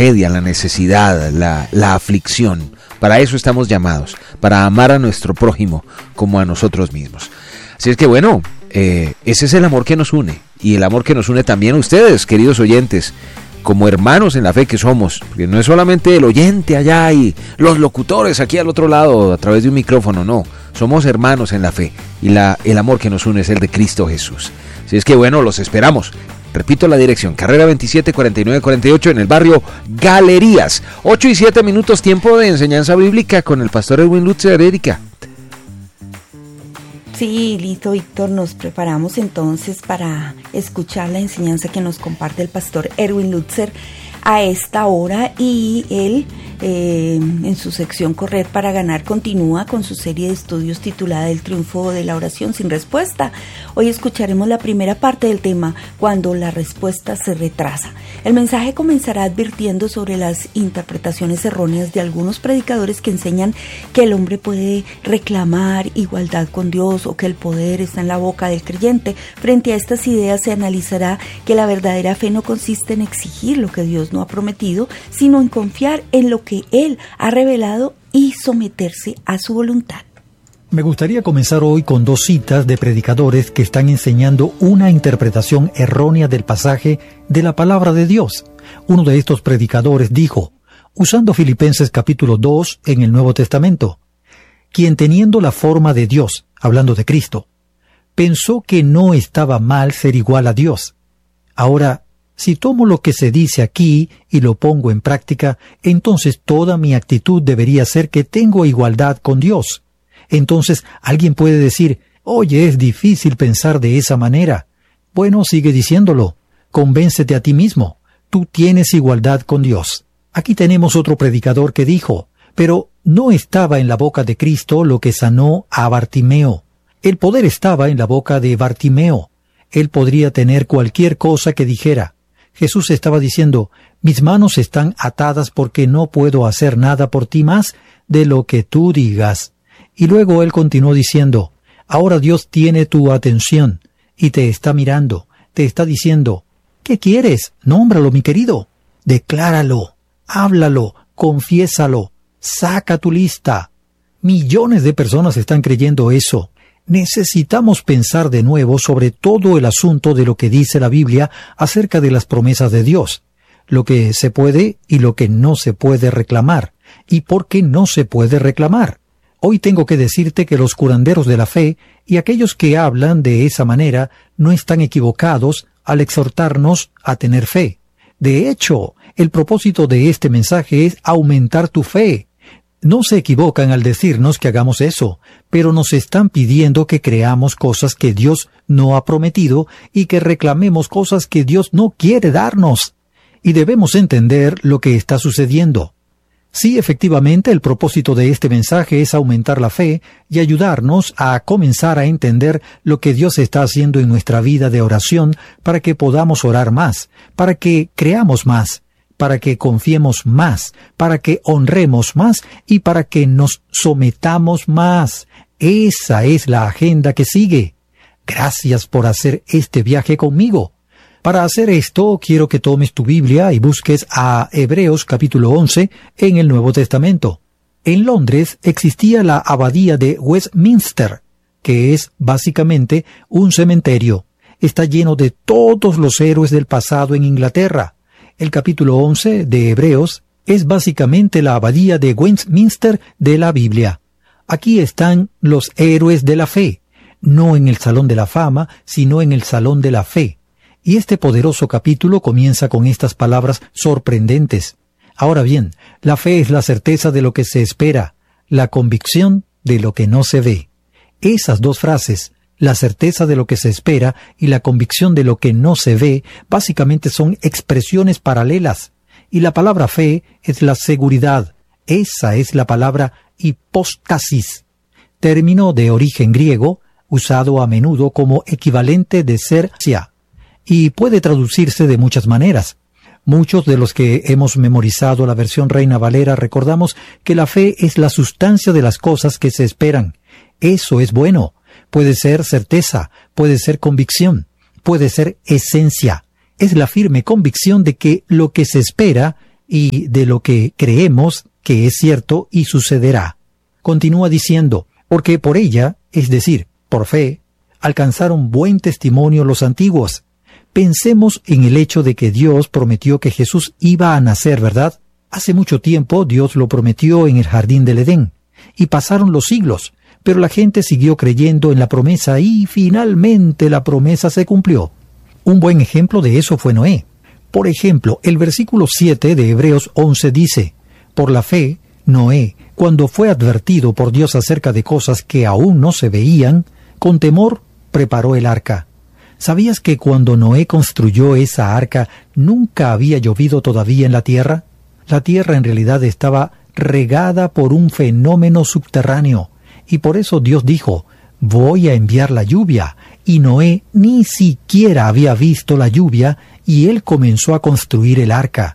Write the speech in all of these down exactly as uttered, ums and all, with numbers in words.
tragedia, la necesidad, la, la aflicción. Para eso estamos llamados, para amar a nuestro prójimo como a nosotros mismos. Así es que bueno, eh, ese es el amor que nos une, y el amor que nos une también a ustedes, queridos oyentes, como hermanos en la fe que somos, porque no es solamente el oyente allá y los locutores aquí al otro lado a través de un micrófono, no, somos hermanos en la fe, y la, el amor que nos une es el de Cristo Jesús. Así es que bueno, los esperamos. Repito la dirección, carrera veintisiete cuarenta y nueve cuarenta y ocho en el barrio Galerías. ocho y siete minutos, tiempo de enseñanza bíblica con el pastor Erwin Lutzer. Erika. Sí, listo, Víctor, nos preparamos entonces para escuchar la enseñanza que nos comparte el pastor Erwin Lutzer a esta hora, y él eh, en su sección Correr para Ganar continúa con su serie de estudios titulada El triunfo de la oración sin respuesta. Hoy escucharemos la primera parte del tema, cuando la respuesta se retrasa. El mensaje comenzará advirtiendo sobre las interpretaciones erróneas de algunos predicadores que enseñan que el hombre puede reclamar igualdad con Dios o que el poder está en la boca del creyente. Frente a estas ideas se analizará que la verdadera fe no consiste en exigir lo que Dios no ha prometido, sino en confiar en lo que Él ha revelado y someterse a su voluntad. Me gustaría comenzar hoy con dos citas de predicadores que están enseñando una interpretación errónea del pasaje de la palabra de Dios. Uno de estos predicadores dijo, usando Filipenses capítulo dos en el Nuevo Testamento, quien teniendo la forma de Dios, hablando de Cristo, pensó que no estaba mal ser igual a Dios. Ahora, si tomo lo que se dice aquí y lo pongo en práctica, entonces toda mi actitud debería ser que tengo igualdad con Dios. Entonces alguien puede decir, oye, es difícil pensar de esa manera. Bueno, sigue diciéndolo. Convéncete a ti mismo. Tú tienes igualdad con Dios. Aquí tenemos otro predicador que dijo, pero no estaba en la boca de Cristo lo que sanó a Bartimeo. El poder estaba en la boca de Bartimeo. Él podría tener cualquier cosa que dijera. Jesús estaba diciendo, mis manos están atadas porque no puedo hacer nada por ti más de lo que tú digas. Y luego él continuó diciendo, ahora Dios tiene tu atención y te está mirando, te está diciendo, ¿qué quieres? Nómbralo, mi querido. Decláralo, háblalo, confiésalo, saca tu lista. Millones de personas están creyendo eso. Necesitamos pensar de nuevo sobre todo el asunto de lo que dice la Biblia acerca de las promesas de Dios, lo que se puede y lo que no se puede reclamar, y por qué no se puede reclamar. Hoy tengo que decirte que los curanderos de la fe y aquellos que hablan de esa manera no están equivocados al exhortarnos a tener fe. De hecho, el propósito de este mensaje es aumentar tu fe. No se equivocan al decirnos que hagamos eso, pero nos están pidiendo que creamos cosas que Dios no ha prometido y que reclamemos cosas que Dios no quiere darnos. Y debemos entender lo que está sucediendo. Sí, efectivamente, el propósito de este mensaje es aumentar la fe y ayudarnos a comenzar a entender lo que Dios está haciendo en nuestra vida de oración para que podamos orar más, para que creamos más, para que confiemos más, para que honremos más y para que nos sometamos más. Esa es la agenda que sigue. Gracias por hacer este viaje conmigo. Para hacer esto, quiero que tomes tu Biblia y busques a Hebreos capítulo once en el Nuevo Testamento. En Londres existía la abadía de Westminster, que es básicamente un cementerio. Está lleno de todos los héroes del pasado en Inglaterra. El capítulo once de Hebreos es básicamente la abadía de Westminster de la Biblia. Aquí están los héroes de la fe, no en el Salón de la Fama, sino en el Salón de la Fe. Y este poderoso capítulo comienza con estas palabras sorprendentes. Ahora bien, la fe es la certeza de lo que se espera, la convicción de lo que no se ve. Esas dos frases, la certeza de lo que se espera y la convicción de lo que no se ve, básicamente son expresiones paralelas. Y la palabra fe es la seguridad. Esa es la palabra hipóstasis, término de origen griego, usado a menudo como equivalente de ser sia, y puede traducirse de muchas maneras. Muchos de los que hemos memorizado la versión Reina Valera recordamos que la fe es la sustancia de las cosas que se esperan. Eso es bueno. Puede ser certeza, puede ser convicción, puede ser esencia. Es la firme convicción de que lo que se espera y de lo que creemos que es cierto y sucederá. Continúa diciendo, porque por ella, es decir, por fe, alcanzaron buen testimonio los antiguos. Pensemos en el hecho de que Dios prometió que Jesús iba a nacer, ¿verdad? Hace mucho tiempo Dios lo prometió en el jardín del Edén, y pasaron los siglos, pero la gente siguió creyendo en la promesa y finalmente la promesa se cumplió. Un buen ejemplo de eso fue Noé. Por ejemplo, el versículo siete de Hebreos once dice, por la fe, Noé, cuando fue advertido por Dios acerca de cosas que aún no se veían, con temor preparó el arca. ¿Sabías que cuando Noé construyó esa arca nunca había llovido todavía en la tierra? La tierra en realidad estaba regada por un fenómeno subterráneo, y por eso Dios dijo, voy a enviar la lluvia, y Noé ni siquiera había visto la lluvia, y él comenzó a construir el arca.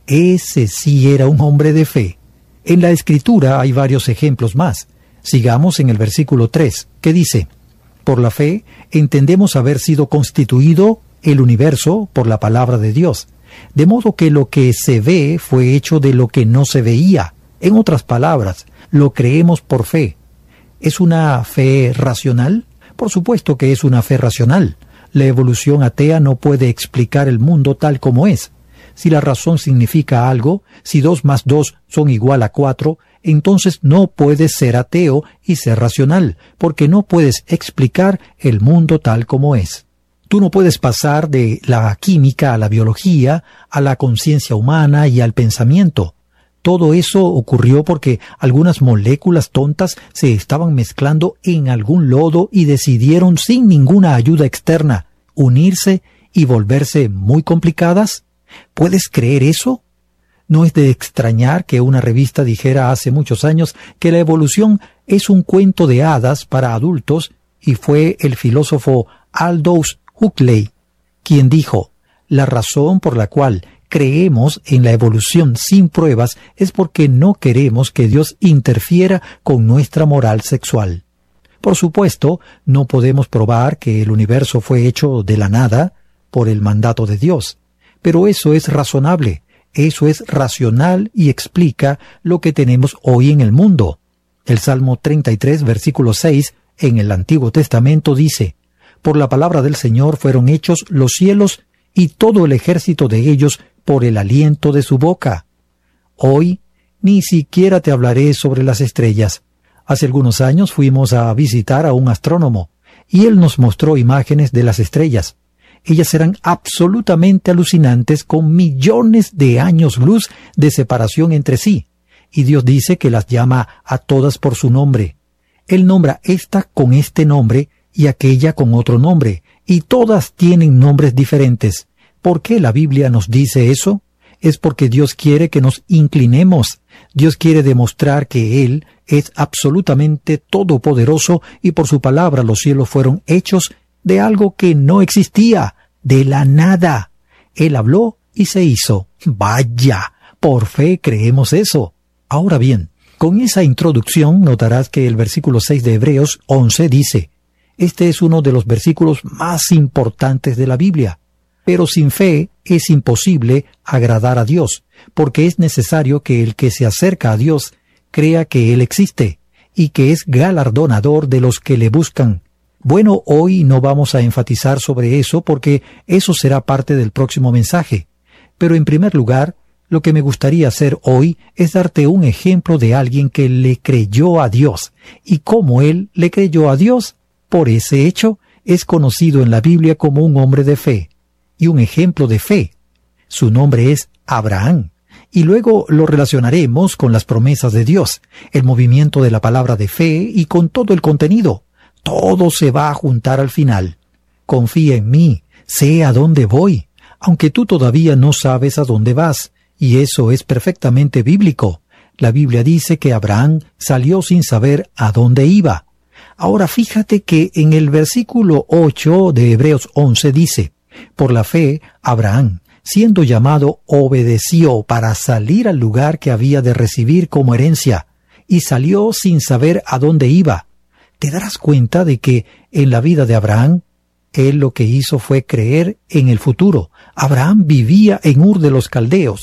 Ese sí era un hombre de fe. En la Escritura hay varios ejemplos más. Sigamos en el versículo tres, que dice, por la fe entendemos haber sido constituido el universo por la palabra de Dios, de modo que lo que se ve fue hecho de lo que no se veía. En otras palabras, lo creemos por fe. ¿Es una fe racional? Por supuesto que es una fe racional. La evolución atea no puede explicar el mundo tal como es. Si la razón significa algo, si dos más dos son igual a cuatro, entonces no puedes ser ateo y ser racional, porque no puedes explicar el mundo tal como es. Tú no puedes pasar de la química a la biología, a la conciencia humana y al pensamiento. Todo eso ocurrió porque algunas moléculas tontas se estaban mezclando en algún lodo y decidieron sin ninguna ayuda externa unirse y volverse muy complicadas. ¿Puedes creer eso? No es de extrañar que una revista dijera hace muchos años que la evolución es un cuento de hadas para adultos, y fue el filósofo Aldous Huxley quien dijo, la razón por la cual creemos en la evolución sin pruebas es porque no queremos que Dios interfiera con nuestra moral sexual. Por supuesto, no podemos probar que el universo fue hecho de la nada por el mandato de Dios, pero eso es razonable, eso es racional y explica lo que tenemos hoy en el mundo. El Salmo treinta y tres, versículo seis, en el Antiguo Testamento dice, por la palabra del Señor fueron hechos los cielos y todo el ejército de ellos por el aliento de su boca. Hoy ni siquiera te hablaré sobre las estrellas. Hace algunos años fuimos a visitar a un astrónomo y él nos mostró imágenes de las estrellas. Ellas eran absolutamente alucinantes, con millones de años luz de separación entre sí, y Dios dice que las llama a todas por su nombre. Él nombra esta con este nombre y aquella con otro nombre, y todas tienen nombres diferentes. ¿Por qué la Biblia nos dice eso? Es porque Dios quiere que nos inclinemos. Dios quiere demostrar que Él es absolutamente todopoderoso, y por su palabra los cielos fueron hechos de algo que no existía, de la nada. Él habló y se hizo. Vaya, por fe creemos eso. Ahora bien, con esa introducción notarás que el versículo seis de Hebreos once dice, este es uno de los versículos más importantes de la Biblia. Pero sin fe es imposible agradar a Dios, porque es necesario que el que se acerca a Dios crea que Él existe, y que es galardonador de los que le buscan. Bueno, hoy no vamos a enfatizar sobre eso porque eso será parte del próximo mensaje. Pero en primer lugar, lo que me gustaría hacer hoy es darte un ejemplo de alguien que le creyó a Dios. Y cómo él le creyó a Dios, por ese hecho, es conocido en la Biblia como un hombre de fe. Y un ejemplo de fe. Su nombre es Abraham. Y luego lo relacionaremos con las promesas de Dios, el movimiento de la palabra de fe y con todo el contenido. Todo se va a juntar al final. Confía en mí, sé a dónde voy, aunque tú todavía no sabes a dónde vas, y eso es perfectamente bíblico. La Biblia dice que Abraham salió sin saber a dónde iba. Ahora fíjate que en el versículo ocho de Hebreos once dice, por la fe, Abraham, siendo llamado, obedeció para salir al lugar que había de recibir como herencia, y salió sin saber a dónde iba. Te darás cuenta de que en la vida de Abraham, él lo que hizo fue creer en el futuro. Abraham vivía en Ur de los Caldeos,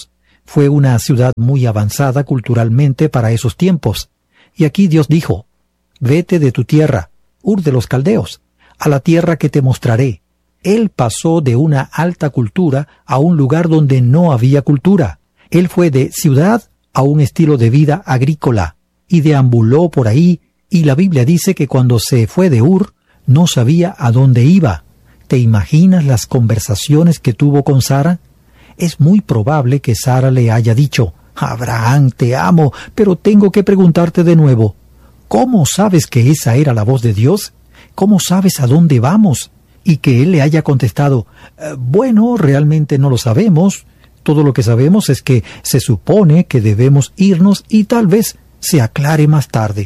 Fue una ciudad muy avanzada culturalmente para esos tiempos. Y aquí Dios dijo, vete de tu tierra, Ur de los Caldeos, a la tierra que te mostraré. Él pasó de una alta cultura a un lugar donde no había cultura. Él fue de ciudad a un estilo de vida agrícola y deambuló por ahí, y la Biblia dice que cuando se fue de Ur, no sabía a dónde iba. ¿Te imaginas las conversaciones que tuvo con Sara? Es muy probable que Sara le haya dicho, Abraham, te amo, pero tengo que preguntarte de nuevo, ¿cómo sabes que esa era la voz de Dios? ¿Cómo sabes a dónde vamos? Y que él le haya contestado, bueno, realmente no lo sabemos. Todo lo que sabemos es que se supone que debemos irnos y tal vez se aclare más tarde.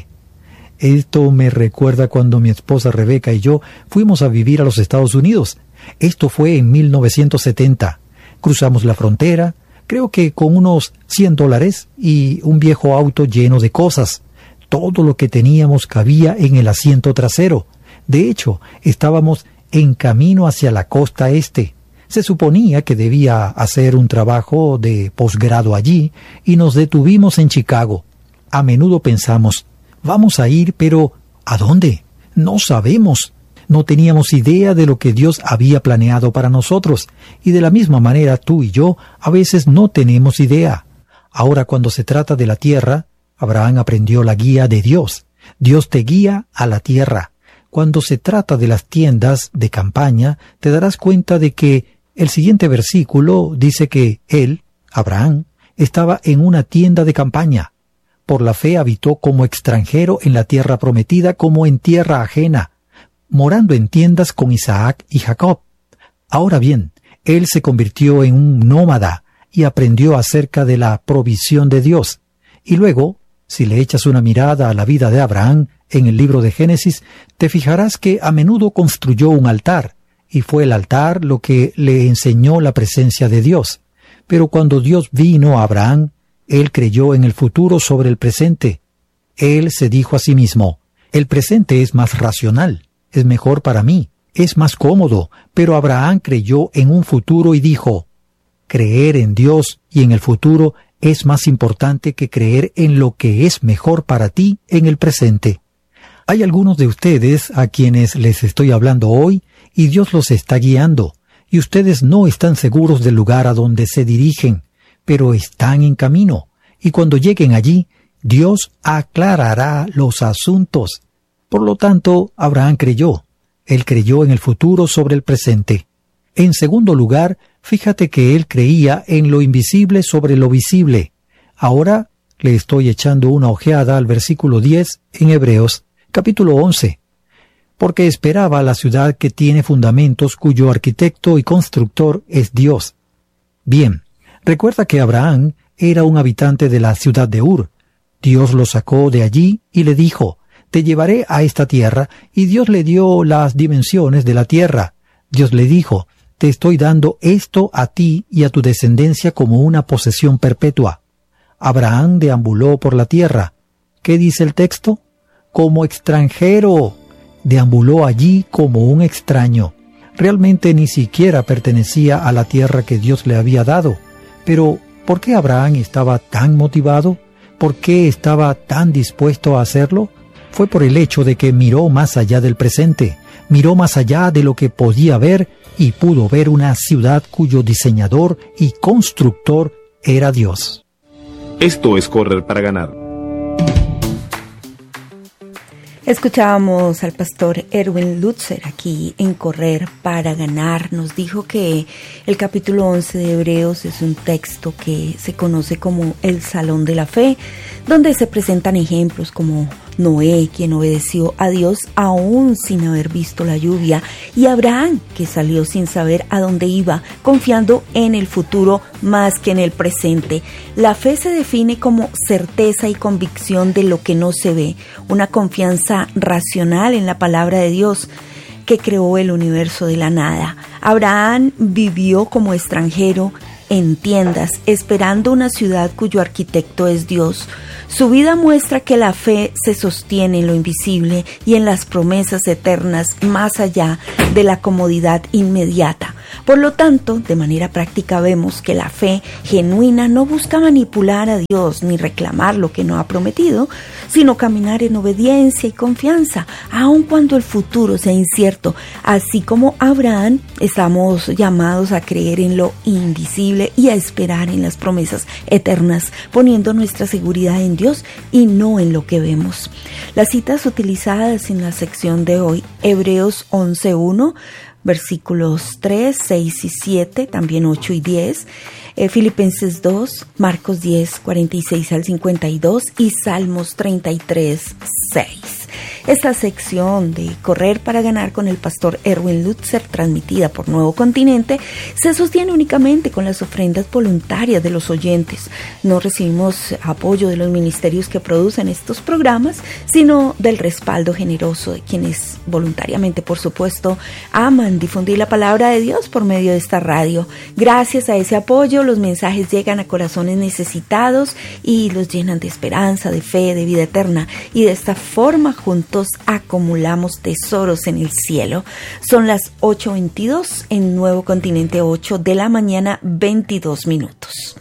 Esto me recuerda cuando mi esposa Rebeca y yo fuimos a vivir a los Estados Unidos. Esto fue en mil novecientos setenta. Cruzamos la frontera, creo que con unos cien dólares y un viejo auto lleno de cosas. Todo lo que teníamos cabía en el asiento trasero. De hecho, estábamos en camino hacia la costa este. Se suponía que debía hacer un trabajo de posgrado allí y nos detuvimos en Chicago. A menudo pensamos, vamos a ir, pero ¿a dónde? No sabemos. No teníamos idea de lo que Dios había planeado para nosotros, y de la misma manera tú y yo a veces no tenemos idea. Ahora, cuando se trata de la tierra, Abraham aprendió la guía de Dios. Dios te guía a la tierra. Cuando se trata de las tiendas de campaña, te darás cuenta de que el siguiente versículo dice que él, Abraham, estaba en una tienda de campaña. Por la fe habitó como extranjero en la tierra prometida, como en tierra ajena, morando en tiendas con Isaac y Jacob. Ahora bien, él se convirtió en un nómada y aprendió acerca de la provisión de Dios. Y luego, si le echas una mirada a la vida de Abraham en el libro de Génesis, te fijarás que a menudo construyó un altar, y fue el altar lo que le enseñó la presencia de Dios. Pero cuando Dios vino a Abraham, él creyó en el futuro sobre el presente. Él se dijo a sí mismo, el presente es más racional, es mejor para mí, es más cómodo, pero Abraham creyó en un futuro y dijo, creer en Dios y en el futuro es más importante que creer en lo que es mejor para ti en el presente. Hay algunos de ustedes a quienes les estoy hablando hoy y Dios los está guiando, y ustedes no están seguros del lugar a donde se dirigen, pero están en camino, y cuando lleguen allí, Dios aclarará los asuntos. Por lo tanto, Abraham creyó. Él creyó en el futuro sobre el presente. En segundo lugar, fíjate que él creía en lo invisible sobre lo visible. Ahora le estoy echando una ojeada al versículo diez en Hebreos, capítulo once. Porque esperaba la ciudad que tiene fundamentos, cuyo arquitecto y constructor es Dios. Bien, recuerda que Abraham era un habitante de la ciudad de Ur. Dios lo sacó de allí y le dijo, te llevaré a esta tierra, y Dios le dio las dimensiones de la tierra. Dios le dijo, te estoy dando esto a ti y a tu descendencia como una posesión perpetua. Abraham deambuló por la tierra. ¿Qué dice el texto? Como extranjero. Deambuló allí como un extraño. Realmente ni siquiera pertenecía a la tierra que Dios le había dado. Pero, ¿por qué Abraham estaba tan motivado? ¿Por qué estaba tan dispuesto a hacerlo? Fue por el hecho de que miró más allá del presente, miró más allá de lo que podía ver y pudo ver una ciudad cuyo diseñador y constructor era Dios. Esto es Correr para Ganar. Escuchábamos al pastor Erwin Lutzer aquí en Correr para Ganar. Nos dijo que el capítulo once de Hebreos es un texto que se conoce como el Salón de la Fe, donde se presentan ejemplos como Noé, quien obedeció a Dios aún sin haber visto la lluvia, y Abraham, que salió sin saber a dónde iba, confiando en el futuro más que en el presente. La fe se define como certeza y convicción de lo que no se ve, una confianza racional en la palabra de Dios que creó el universo de la nada. Abraham vivió como extranjero en tiendas, esperando una ciudad cuyo arquitecto es Dios. Su vida muestra que la fe se sostiene en lo invisible y en las promesas eternas más allá de la comodidad inmediata. Por lo tanto, de manera práctica vemos que la fe genuina no busca manipular a Dios ni reclamar lo que no ha prometido, sino caminar en obediencia y confianza, aun cuando el futuro sea incierto. Así como Abraham, estamos llamados a creer en lo invisible y a esperar en las promesas eternas, poniendo nuestra seguridad en Dios y no en lo que vemos. Las citas utilizadas en la sección de hoy: Hebreos once uno, versículos tres, seis y siete, también ocho y diez, eh, Filipenses dos, Marcos diez, cuarenta y seis al cincuenta y dos y Salmos treinta y tres, seis. Esta sección de Correr para Ganar con el pastor Erwin Lutzer, transmitida por Nuevo Continente, se sostiene únicamente con las ofrendas voluntarias de los oyentes. No recibimos apoyo de los ministerios que producen estos programas, sino del respaldo generoso de quienes voluntariamente, por supuesto, aman difundir la palabra de Dios por medio de esta radio. Gracias a ese apoyo, los mensajes llegan a corazones necesitados y los llenan de esperanza, de fe, de vida eterna, y de esta forma juntos acumulamos tesoros en el cielo. Son las ocho veintidós en Nuevo Continente, ocho de la mañana, veintidós minutos.